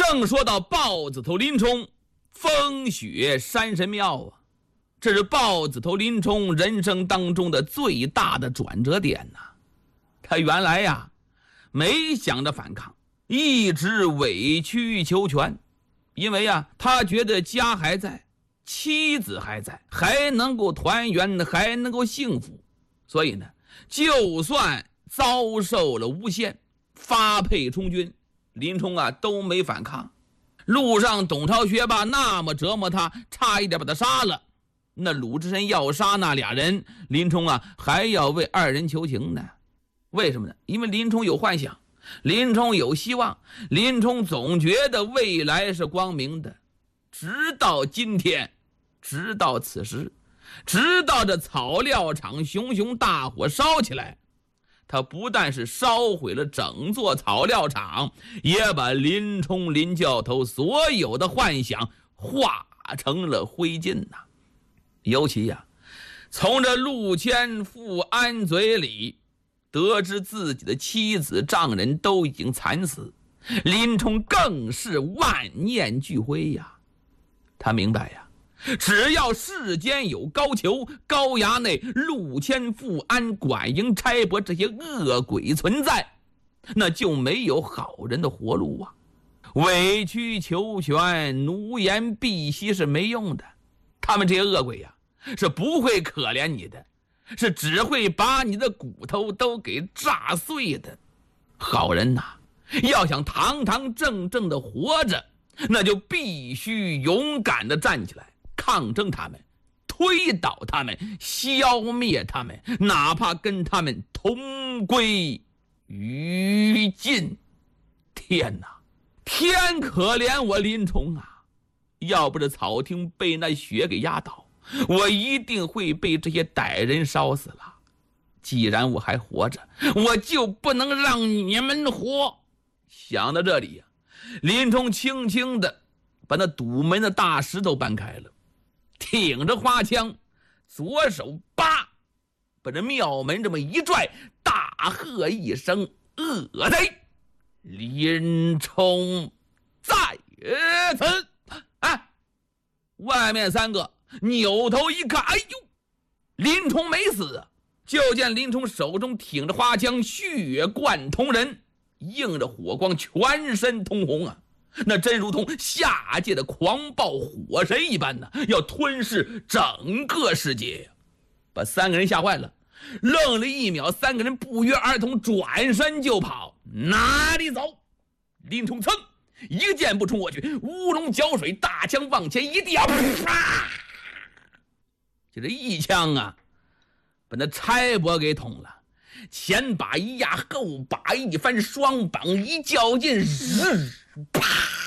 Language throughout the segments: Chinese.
正说到豹子头林冲风雪山神庙啊，这是豹子头林冲人生当中的最大的转折点呐。他原来呀没想着反抗，一直委曲求全，因为啊他觉得家还在，妻子还在，还能够团圆，还能够幸福，所以呢就算遭受了诬陷，发配充军，林冲啊都没反抗。路上董超学霸那么折磨他，差一点把他杀了，那鲁智深要杀那俩人，林冲啊还要为二人求情呢。为什么呢？因为林冲有幻想，林冲有希望，林冲总觉得未来是光明的。直到今天，直到此时，直到这草料场熊熊大火烧起来，他不但是烧毁了整座草料场，也把林冲林教头所有的幻想化成了灰烬呐。尤其呀从这陆谦、富安嘴里得知自己的妻子丈人都已经惨死，林冲更是万念俱灰呀。他明白呀，只要世间有高俅、高衙内、陆谦、富安、管营、差拨这些恶鬼存在，那就没有好人的活路啊。委曲求全、奴颜婢膝是没用的，他们这些恶鬼呀是不会可怜你的，是只会把你的骨头都给炸碎的。好人呐，要想堂堂正正的活着，那就必须勇敢的站起来，抗争他们，推倒他们，消灭他们，哪怕跟他们同归于尽。天哪，天可怜我林冲啊！要不是草厅被那雪给压倒，我一定会被这些歹人烧死了。既然我还活着，我就不能让你们活。想到这里呀，林冲轻轻的把那堵门的大石头搬开了，挺着花枪，左手把这庙门这么一拽，大喝一声：“恶贼！林冲在此！”哎，外面三个扭头一看，哎呦，林冲没死啊！就见林冲手中挺着花枪，血贯瞳仁，映着火光，全身通红啊！那真如同下界的狂暴火神一般呢，要吞噬整个世界，把三个人吓坏了。愣了一秒，三个人不约而同转身就跑。哪里走？林冲噌一个箭步冲过去，乌龙搅水，大枪往前一递，啪！就这一枪啊，把那差拨给捅了。前把一压，后把一翻，双膀一较劲，啪！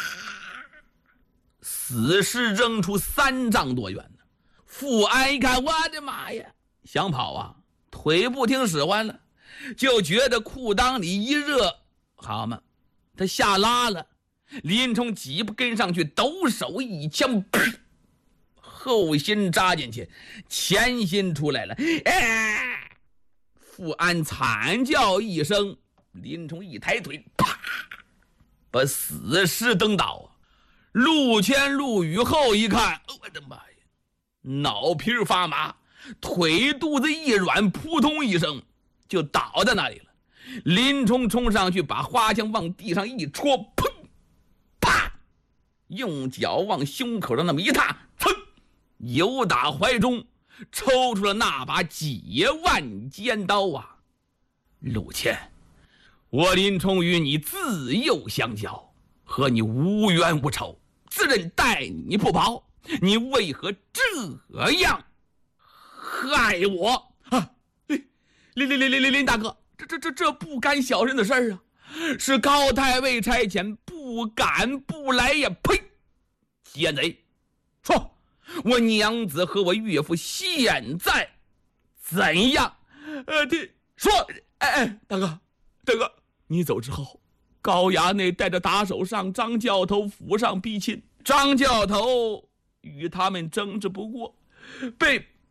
死尸扔出3丈多远呢。富安一看，我的妈呀，想跑啊，腿不听使唤了，就觉得裤裆里一热，好嘛，他下拉了。林冲几步跟上去，抖手一枪，后心扎进去，前心出来了。哎，富安惨叫一声，林冲一抬腿，啪，把死尸蹬倒。陆谦、陆羽后一看，我的妈呀，脑皮发麻，腿肚子一软，扑通一声就倒在那里了。林冲冲上去，把花枪往地上一戳，砰，啪，用脚往胸口上那么一踏，噌，由打怀中抽出了那把解万尖刀啊！陆谦，我林冲与你自幼相交，和你无冤无仇，自认待你不薄，你为何这样害我啊？林大哥，这不干小人的事儿啊，是高太尉差遣，不敢不来呀！呸！奸贼，说我娘子和我岳父现在怎样？说，大哥，你走之后，高衙内带着打手上张教头府上逼亲，张教头与他们争执不过，被